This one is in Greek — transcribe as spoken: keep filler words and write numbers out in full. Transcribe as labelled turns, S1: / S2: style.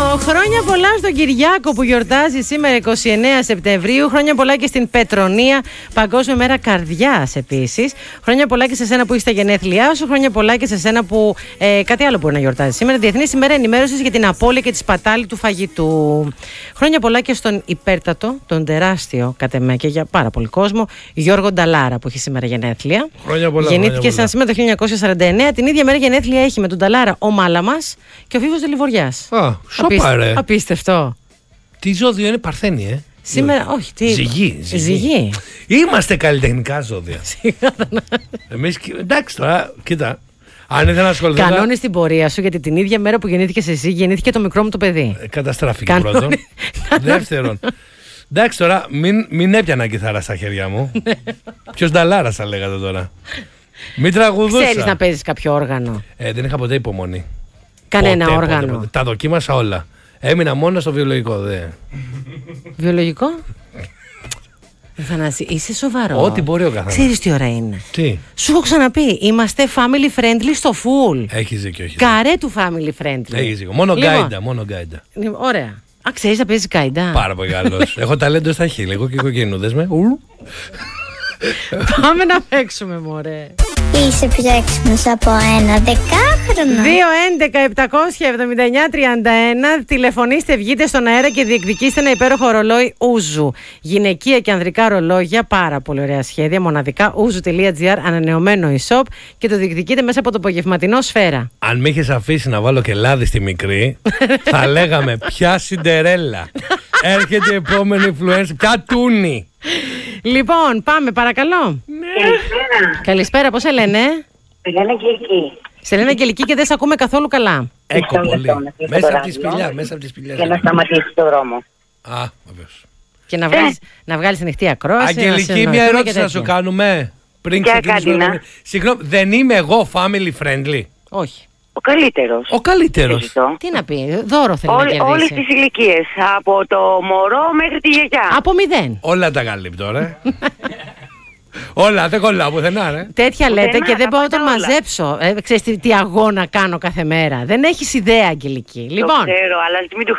S1: Χρόνια πολλά στον Κυριάκο που γιορτάζει σήμερα εικοστή ενάτη Σεπτεμβρίου. Χρόνια πολλά και στην Πετρονία, Παγκόσμια Μέρα Καρδιάς επίσης. Χρόνια πολλά και σε σένα που είσαι τα γενέθλιά σου. Χρόνια πολλά και σε σένα που ε, κάτι άλλο μπορεί να γιορτάζει σήμερα. Διεθνής ημέρα ενημέρωσης για την απώλεια και τη σπατάλη του φαγητού. Χρόνια πολλά και στον υπέρτατο, τον τεράστιο κατ' εμέ και για πάρα πολύ κόσμο, Γιώργο Νταλάρα που έχει σήμερα γενέθλια.
S2: Χρόνια πολλά.
S1: Γεννήθηκε σαν σήμερα το χίλια εννιακόσια σαράντα εννέα. Την ίδια μέρα γενέθλια έχει με τον Νταλάρα ο Μάλαμας και ο Φίβος Δελιβοριάς.
S2: Α, σοπα ρε.
S1: Απίστευτο.
S2: Τι ζώδιο είναι, Παρθένη, ε.
S1: Σήμερα, όχι, τι.
S2: Ζυγή. Ζυγή.
S1: Ζυγή.
S2: Είμαστε καλλιτεχνικά ζώδια. Εμείς, εντάξει τώρα, κοίτα. Αν ήθελα να ασχοληθώ.
S1: Κανόνε την πορεία σου, γιατί την ίδια μέρα που γεννήθηκε εσύ, γεννήθηκε το μικρό μου το παιδί.
S2: Ε, καταστράφηκε
S1: Κανόνε...
S2: πρώτον. Δεύτερον. Εντάξει τώρα, μην, μην έπιανα κιθάρα στα χέρια μου. Ποιος Νταλάρα θα λέγατε τώρα. Μην τραγουδούσα.
S1: Ξέρεις να παίζεις κάποιο όργανο.
S2: Ε, δεν είχα ποτέ υπομονή.
S1: Κανένα
S2: ποτέ,
S1: όργανο.
S2: Ποτέ, ποτέ. Τα δοκίμασα όλα. Έμεινα μόνο στο βιολογικό, δε.
S1: Βιολογικό. Θανάση, είσαι σοβαρό.
S2: Ό,τι μπορεί ο καθένας.
S1: Ξέρεις τι ώρα είναι.
S2: Τι.
S1: Σου έχω ξαναπεί, είμαστε family friendly στο full.
S2: Έχεις δίκιο, έχεις
S1: Καρέ του family friendly.
S2: Έχεις δίκιο. Μόνο
S1: Λοιπόν.
S2: γκάιντα, μόνο γκάιντα.
S1: Ωραία. Α, ξέρεις να παίζεις γκάιντα.
S2: Πάρα πολύ καλός. Έχω ταλέντο στα χείλη, εγώ και κοκκίνου, δες με.
S1: Πάμε να παίξουμε, μωρέ.
S3: Είσαι πιο έξυπνος από ένα δεκάχρονο.
S1: δύο έντεκα επτακόσια εβδομήντα εννιά τριάντα ένα. Τηλεφωνήστε, βγείτε στον αέρα και διεκδικήστε ένα υπέροχο ρολόι Ούζου. Γυναικεία και ανδρικά ρολόγια, πάρα πολύ ωραία σχέδια. Μοναδικά ούζου τελεία τζι άρ, ανανεωμένο e-shop και το διεκδικείτε μέσα από το απογευματινό Σφαίρα.
S2: Αν με είχες αφήσει να βάλω και λάδι στη μικρή, θα λέγαμε πια Σιντερέλα. Έρχεται η επόμενη influencer, πια Τούνη.
S1: Λοιπόν, πάμε, παρακαλώ.
S4: Καλησπέρα.
S1: Καλησπέρα, πώς σε λένε?
S4: Λένε Αγγελική.
S1: Σε λένε Αγγελική και δεν σε ακούμε καθόλου καλά.
S2: Έκο
S4: Μισό
S2: πολύ.
S4: λεπτό, να κλείσω
S2: Μέσα
S4: το
S2: από τη
S4: ράδιο.
S2: σπηλιά, μέσα από τη σπηλιά.
S4: Για να σταματήσει το δρόμο.
S2: Α, βεβαίως.
S1: Και να βγάλεις, να βγάλεις ανοιχτή ακρόαση. να
S2: Αγγελική,
S1: συνοηθούμε
S2: μια
S1: και
S2: ερώτηση να σου
S1: τέτοια.
S2: κάνουμε. Πριν
S4: Ποια
S2: ξεκινήσουμε.
S4: κάτι να?
S2: το- Συγγνώμη, δεν είμαι εγώ family friendly.
S1: Όχι.
S4: Ο καλύτερος.
S2: Ο καλύτερος.
S1: Τι να πει, δώρο θέλει να
S4: Όλες
S1: κερδίσει.
S4: τις ηλικίες. Από το μωρό μέχρι τη γιαγιά.
S1: Από μηδέν.
S2: Όλα τα καλύπτω, ρε. Όλα, δεν κολλάω πουθενά, ρε.
S1: Τέτοια
S4: Πουθενά,
S1: λέτε και δεν
S4: τα
S1: μπορώ να τον
S4: πάντα όλα.
S1: μαζέψω. Ε, ξέρεις τι, τι αγώνα κάνω κάθε μέρα. Δεν έχεις ιδέα, Αγγελική.
S4: Το
S1: Λοιπόν,
S4: ξέρω, αλλά μην του